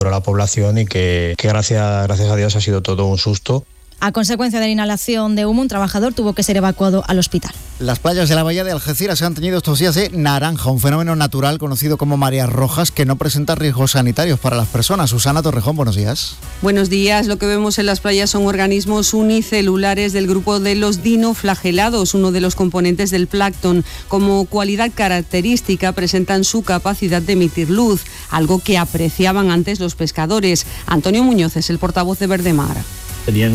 a la población y que gracias a Dios ha sido todo un susto. A consecuencia de la inhalación de humo, un trabajador tuvo que ser evacuado al hospital. Las playas de la bahía de Algeciras se han teñido estos días de naranja, un fenómeno natural conocido como mareas rojas que no presenta riesgos sanitarios para las personas. Susana Torrejón, buenos días. Buenos días. Lo que vemos en las playas son organismos unicelulares del grupo de los dinoflagelados, uno de los componentes del plancton. Como cualidad característica presentan su capacidad de emitir luz, algo que apreciaban antes los pescadores. Antonio Muñoz es el portavoz de Verdemar. Tenían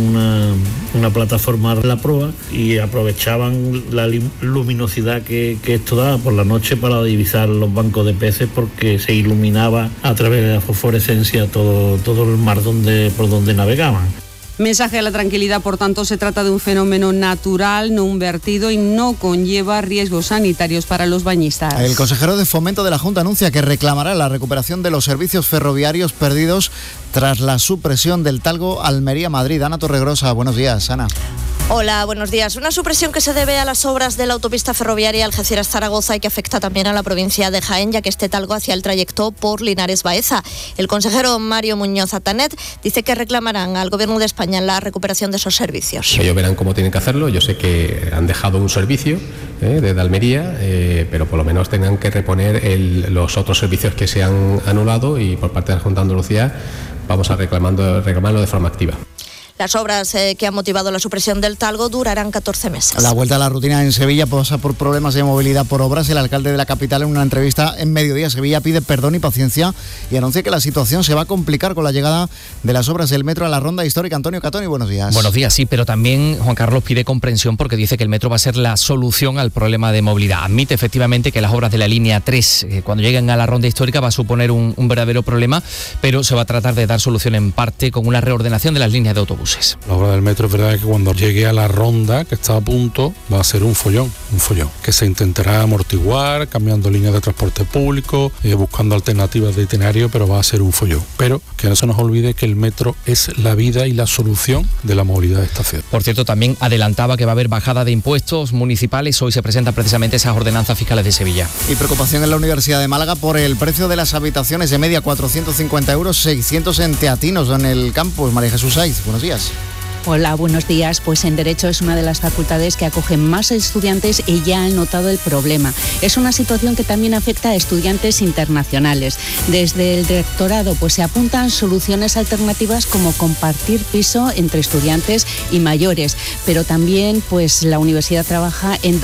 una plataforma de la proa y aprovechaban la luminosidad que esto da por la noche para divisar los bancos de peces, porque se iluminaba a través de la fosforescencia todo el mar por donde navegaban. Mensaje a la tranquilidad, por tanto, se trata de un fenómeno natural, no un vertido y no conlleva riesgos sanitarios para los bañistas. El consejero de Fomento de la Junta anuncia que reclamará la recuperación de los servicios ferroviarios perdidos tras la supresión del Talgo Almería-Madrid. Ana Torregrosa, buenos días, Ana. Hola, buenos días. Una supresión que se debe a las obras de la autopista ferroviaria Algeciras-Zaragoza y que afecta también a la provincia de Jaén, ya que este Talgo hacía el trayecto por Linares-Baeza. El consejero Mario Muñoz Atanet dice que reclamarán al Gobierno de España la recuperación de esos servicios. Ellos verán cómo tienen que hacerlo. Yo sé que han dejado un servicio desde Almería, pero por lo menos tengan que reponer los otros servicios que se han anulado, y por parte de la Junta de Andalucía vamos a reclamarlo de forma activa. Las obras que han motivado la supresión del Talgo durarán 14 meses. La vuelta a la rutina en Sevilla pasa por problemas de movilidad por obras. El alcalde de la capital, en una entrevista en Mediodía Sevilla, pide perdón y paciencia y anuncia que la situación se va a complicar con la llegada de las obras del metro a la ronda histórica. Antonio Catoni, buenos días. Buenos días, sí, pero también Juan Carlos pide comprensión porque dice que el metro va a ser la solución al problema de movilidad. Admite efectivamente que las obras de la línea 3, cuando lleguen a la ronda histórica, va a suponer un verdadero problema, pero se va a tratar de dar solución en parte con una reordenación de las líneas de autobuses. La obra del metro es verdad que cuando llegue a la ronda, que está a punto, va a ser un follón, que se intentará amortiguar, cambiando líneas de transporte público, buscando alternativas de itinerario, pero va a ser un follón. Pero que no se nos olvide que el metro es la vida y la solución de la movilidad de esta ciudad. Por cierto, también adelantaba que va a haber bajada de impuestos municipales. Hoy se presentan precisamente esas ordenanzas fiscales de Sevilla. Y preocupación en la Universidad de Málaga por el precio de las habitaciones, de media 450 euros, 600 en Teatinos, en el campus. María Jesús Saiz, buenos días. Hola, buenos días. Pues en Derecho es una de las facultades que acogen más estudiantes y ya han notado el problema. Es una situación que también afecta a estudiantes internacionales. Desde el rectorado pues se apuntan soluciones alternativas como compartir piso entre estudiantes y mayores, pero también pues la universidad trabaja en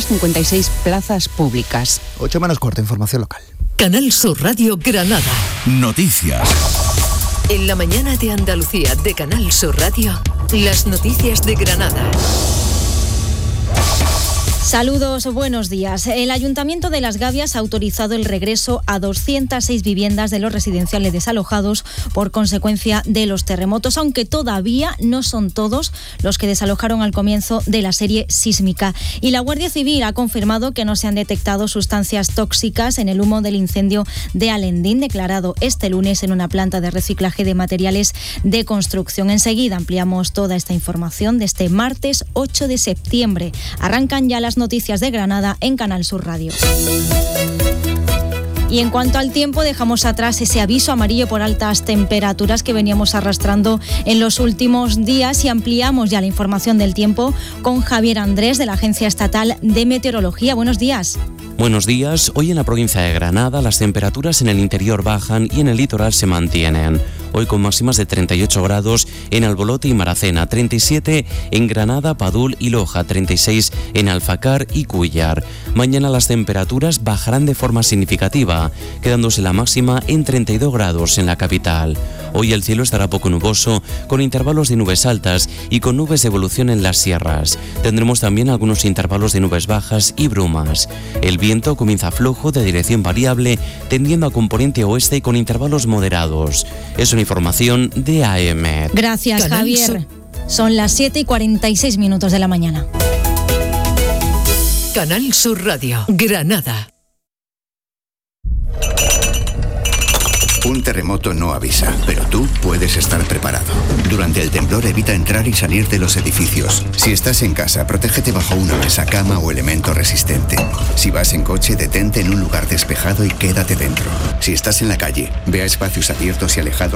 256 plazas públicas. 8 menos cuarto, información local. Canal Sur Radio Granada. Noticias. En la mañana de Andalucía de Canal Sur Radio, las noticias de Granada. Saludos, buenos días. El Ayuntamiento de Las Gavias ha autorizado el regreso a 206 viviendas de los residenciales desalojados por consecuencia de los terremotos, aunque todavía no son todos los que desalojaron al comienzo de la serie sísmica. Y la Guardia Civil ha confirmado que no se han detectado sustancias tóxicas en el humo del incendio de Alendín, declarado este lunes en una planta de reciclaje de materiales de construcción. Enseguida ampliamos toda esta información de este martes 8 de septiembre. Arrancan ya las noticias de Granada en Canal Sur Radio. Y en cuanto al tiempo, dejamos atrás ese aviso amarillo por altas temperaturas que veníamos arrastrando en los últimos días y ampliamos ya la información del tiempo con Javier Andrés de la Agencia Estatal de Meteorología. Buenos días. Buenos días. Hoy en la provincia de Granada las temperaturas en el interior bajan y en el litoral se mantienen. Hoy con máximas de 38 grados en Albolote y Maracena, 37 en Granada, Padul y Loja, 36 en Alfacar y Cúllar. Mañana las temperaturas bajarán de forma significativa, quedándose la máxima en 32 grados en la capital. Hoy el cielo estará poco nuboso, con intervalos de nubes altas y con nubes de evolución en las sierras. Tendremos también algunos intervalos de nubes bajas y brumas. El viento comienza flojo de dirección variable, tendiendo a componente oeste y con intervalos moderados. Es una información de AEMET. Gracias, Javier. Son las 7:46 de la mañana. Canal Sur Radio, Granada. Un terremoto no avisa, pero tú puedes estar preparado. Durante el temblor evita entrar y salir de los edificios. Si estás en casa, protégete bajo una mesa, cama o elemento resistente. Si vas en coche, detente en un lugar despejado y quédate dentro. Si estás en la calle, ve a espacios abiertos y alejados